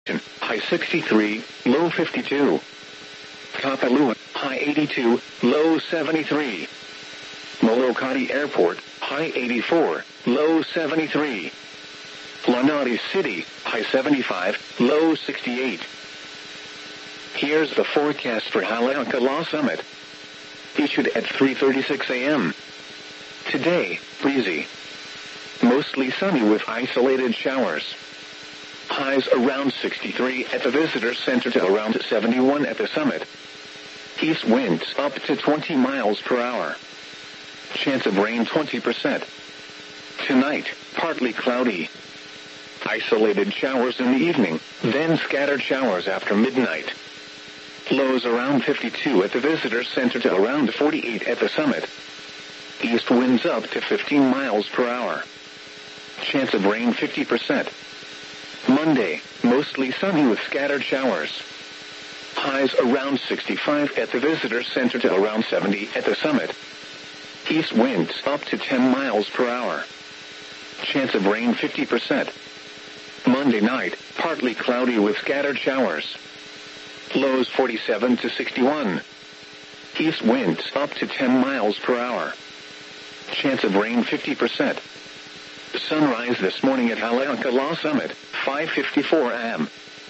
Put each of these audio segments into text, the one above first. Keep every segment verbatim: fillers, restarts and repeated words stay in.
high sixty-three, low fifty-two. Kapalua, high eighty-two, low seventy-three. Molokai Airport, high eighty-four, low seventy-three. Lanai City, high seventy-five, low sixty-eight. Here's the forecast for Haleakala Summit. Issued at three thirty-six a m Today, breezy. Mostly sunny with isolated showers. Highs around sixty-three at the visitor center to around seventy-one at the summit. East winds up to twenty miles per hour. Chance of rain twenty percent. Tonight, partly cloudy. Isolated showers in the evening, then scattered showers after midnight. Lows around fifty-two at the visitor center to around forty-eight at the summit. East winds up to fifteen miles per hour. Chance of rain fifty percent. Monday, mostly sunny with scattered showers. Highs around sixty-five at the visitor center to around seventy at the summit. East winds up to ten miles per hour. Chance of rain fifty percent. Monday night, partly cloudy with scattered showers. Lows forty-seven to sixty-one. East winds up to ten miles per hour. Chance of rain fifty percent. Sunrise this morning at Haleakala Summit, five fifty-four a m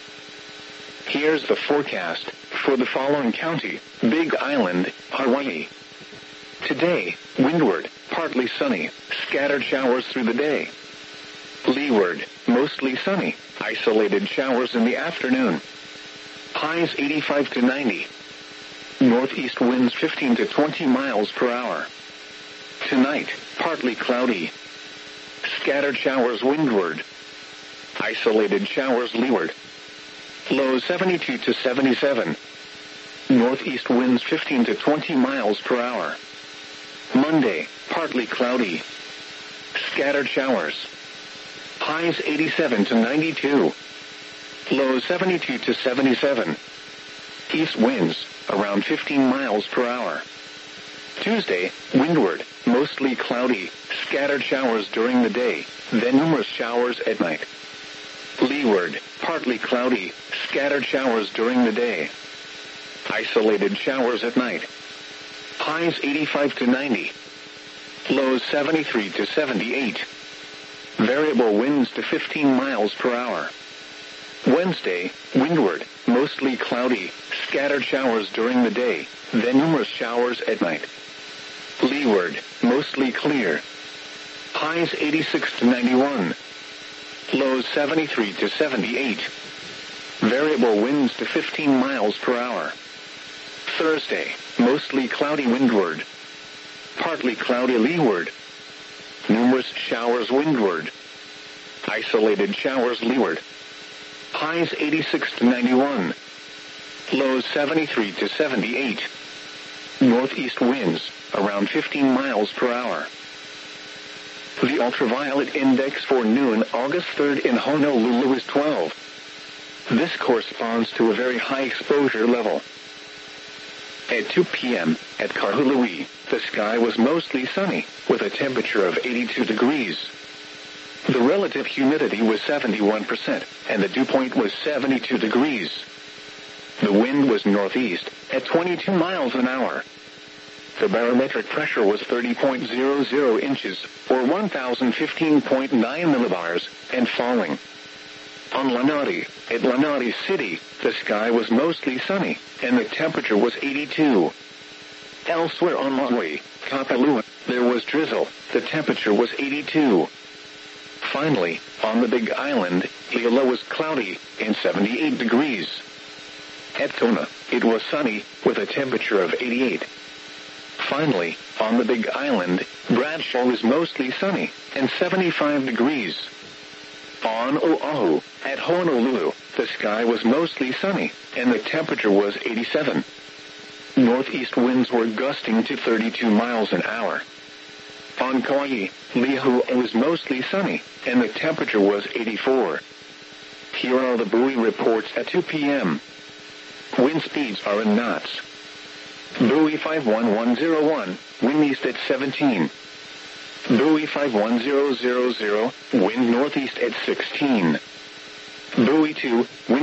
Here's the forecast for the following county: Big Island, Hawaii. Today, windward, partly sunny, scattered showers through the day. Leeward, mostly sunny, isolated showers in the afternoon. Highs eighty-five to ninety. Northeast winds fifteen to twenty miles per hour. Tonight, partly cloudy. Scattered showers windward. Isolated showers leeward. Lows seventy-two to seventy-seven. Northeast winds fifteen to twenty miles per hour. Monday, partly cloudy. Scattered showers. Highs eighty-seven to ninety-two. Lows seventy-two to seventy-seven. East winds, around fifteen miles per hour. Tuesday, windward, mostly cloudy, scattered showers during the day, then numerous showers at night. Leeward, partly cloudy, scattered showers during the day. Isolated showers at night. Highs eighty-five to ninety. Lows seventy-three to seventy-eight. Variable winds to fifteen miles per hour. Wednesday, windward, mostly cloudy, scattered showers during the day, then numerous showers at night. Leeward, mostly clear. Highs eighty-six to ninety-one. Lows seventy-three to seventy-eight. Variable winds to fifteen miles per hour. Thursday, mostly cloudy windward. Partly cloudy leeward. Numerous showers windward. Isolated showers leeward. Highs eighty-six to ninety-one. Lows seventy-three to seventy-eight. Northeast winds, around fifteen miles per hour. The ultraviolet index for noon August third in Honolulu is twelve. This corresponds to a very high exposure level. At two p m at Kahului, the sky was mostly sunny, with a temperature of eighty-two degrees. The relative humidity was seventy-one percent, and the dew point was seventy-two degrees. The wind was northeast, at twenty-two miles an hour. The barometric pressure was thirty point zero zero inches, or one thousand fifteen point nine millibars, and falling. On Lanai, at Lanai City, the sky was mostly sunny, and the temperature was eighty-two. Elsewhere on Maui, Kapalua, there was drizzle, the temperature was eighty-two. Finally, on the Big Island, Hilo was cloudy, and seventy-eight degrees. At Kona, it was sunny, with a temperature of eighty-eight. Finally, on the Big Island, Bradshaw was mostly sunny, and seventy-five degrees. On Oahu, at Honolulu, the sky was mostly sunny, and the temperature was eighty-seven. Northeast winds were gusting to thirty-two miles an hour. On Kauai, Lihue was mostly sunny, and the temperature was eighty-four. Here are the buoy reports at two p m Wind speeds are in knots. Buoy five one one zero one, wind east at seventeen. Buoy five one zero zero zero, wind northeast at sixteen. Buoy two, wind